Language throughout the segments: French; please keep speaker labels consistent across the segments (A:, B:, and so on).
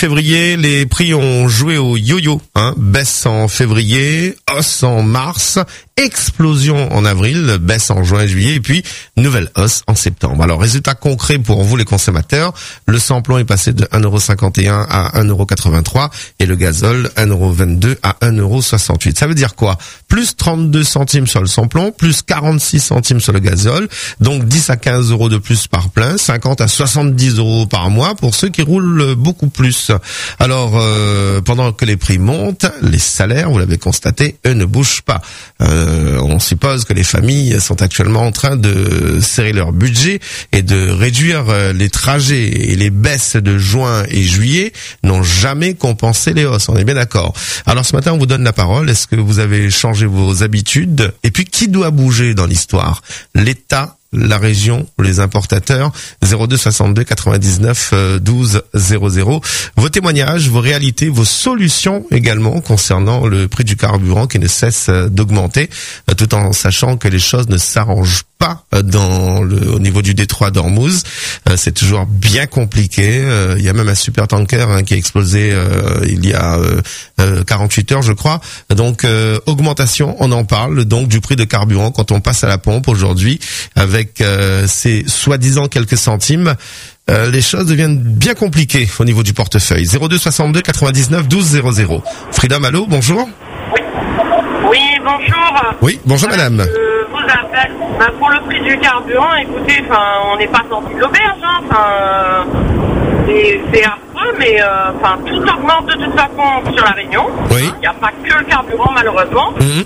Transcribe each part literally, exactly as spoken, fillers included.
A: Février, les prix ont joué au yo-yo, hein. Baisse en février, hausse en mars, explosion en avril, baisse en juin et juillet, et puis nouvelle hausse en septembre. Alors, résultat concret pour vous les consommateurs, le samplon est passé de un euro cinquante et un à un euro quatre-vingt-trois et le gazole un euro vingt-deux à un euro soixante-huit. Ça veut dire quoi? Plus trente-deux centimes sur le samplon, plus quarante-six centimes sur le gazole, donc dix à quinze euros de plus par plein, cinquante à soixante-dix euros par mois pour ceux qui roulent beaucoup plus. Alors, euh, pendant que les prix montent, les salaires, vous l'avez constaté, eux ne bougent pas. Euh, on suppose que les familles sont actuellement en train de serrer leur budget et de réduire les trajets. Et les baisses de juin et juillet n'ont jamais compensé les hausses. On est bien d'accord. Alors ce matin, on vous donne la parole. Est-ce que vous avez changé vos habitudes? Et puis, qui doit bouger dans l'histoire? L'État, la région, les importateurs? Zéro deux soixante-deux quatre-vingt-dix-neuf douze zéro zéro. Vos témoignages, vos réalités, vos solutions également concernant le prix du carburant qui ne cesse d'augmenter, tout en sachant que les choses ne s'arrangent pas dans le, au niveau du détroit d'Ormuz. C'est toujours bien compliqué. Il y a même un super tanker hein, qui a explosé euh, il y a euh, quarante-huit heures, je crois. Donc euh, augmentation, on en parle donc du prix de carburant quand on passe à la pompe aujourd'hui avec euh, ces soi-disant quelques centimes. Euh, les choses deviennent bien compliquées au niveau du portefeuille. Zéro deux soixante-deux quatre-vingt-dix-neuf douze zéro zéro. Freedom, allô, bonjour.
B: Oui, oui bonjour.
A: Oui, bonjour euh, madame.
B: Je vous appelle bah, pour le prix du carburant. Écoutez, enfin, on n'est pas sorti de l'auberge. Hein, euh, c'est, c'est affreux, mais enfin, euh, tout augmente de toute façon sur la Réunion.
A: Oui.
B: Il n'y a pas que le carburant malheureusement. Mmh.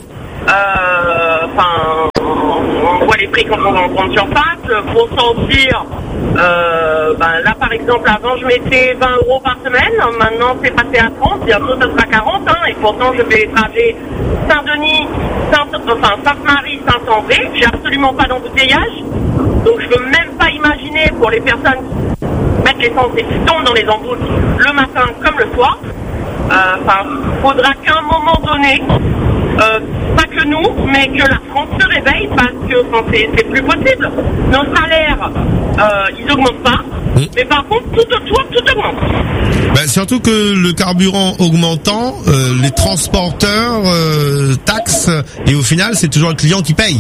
B: Enfin, euh, on voit les prix quand on va en grande surface. Pour sortir, euh, ben là par exemple, avant je mettais vingt euros par semaine. Maintenant c'est passé à trente. Bientôt ça sera quarante. Hein, et pourtant je fais les trajets Saint-Denis, Saint, enfin Sainte-Marie, Saint-André. J'ai absolument pas d'embouteillage. Donc je peux même pas imaginer pour les personnes qui mettent l'essence et qui tombent dans les emboutes le matin comme le soir. Enfin, euh, faudra qu'à un moment donné, euh, pas que nous, mais que la France se réveille parce que enfin, c'est, c'est plus possible. Nos salaires, euh, ils augmentent pas, mmh. mais par contre, tout autour, tout augmente.
A: Ben, surtout que le carburant augmentant, euh, les transporteurs euh, taxent et au final, c'est toujours le client qui paye.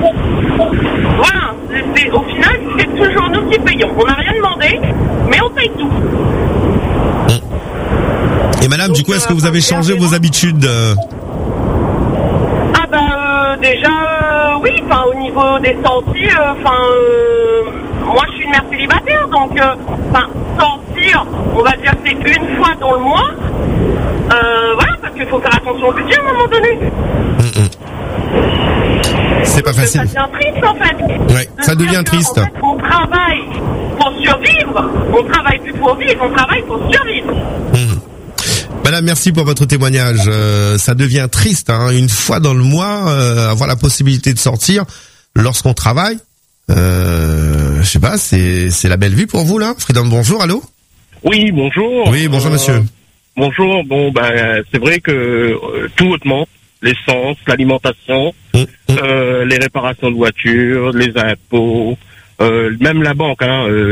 B: Voilà, c'est, c'est, au final, c'est toujours nous qui payons. On n'a rien demandé, mais on paye tout.
A: Mmh. Et madame, donc, du coup, est-ce que vous avez changé vos habitudes euh...
B: Ah ben euh, déjà, euh, oui, enfin au niveau des sorties, enfin euh, euh, moi je suis une mère célibataire, donc enfin euh, sortir, on va dire c'est une fois dans le mois, euh, voilà, parce qu'il faut faire attention au budget à un moment donné.
A: Mmh. C'est pas facile.
B: Ça devient triste en fait.
A: Ouais, ça devient triste.
B: En fait, on travaille pour survivre, on travaille plus pour vivre, on travaille pour survivre.
A: Mmh. Madame, merci pour votre témoignage. Euh, ça devient triste, hein, une fois dans le mois, euh, avoir la possibilité de sortir lorsqu'on travaille. Euh, je sais pas, c'est c'est la belle vie pour vous là. Freedom, bonjour, allô.
C: Oui, bonjour.
A: Oui, bonjour
C: euh,
A: monsieur.
C: Bonjour. Bon, ben c'est vrai que euh, tout augmente, l'essence, l'alimentation, mmh, mmh. Euh, les réparations de voitures, les impôts, euh, même la banque, hein. Euh,